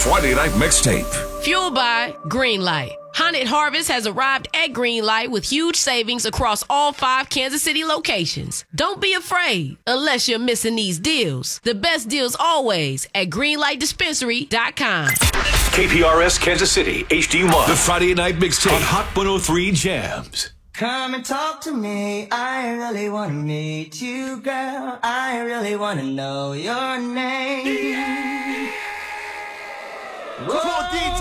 Friday Night Mixtape. Fueled by Greenlight. Haunted Harvest has arrived at Greenlight with huge savings across all 5 Kansas City locations. Don't be afraid unless you're missing these deals. The best deals always at greenlightdispensary.com. KPRS Kansas City, HD1. The Friday Night Mixtape on Hot 103 Jams. Come and talk to me. I really want to meet you, girl. I really want to know your name. Whoa.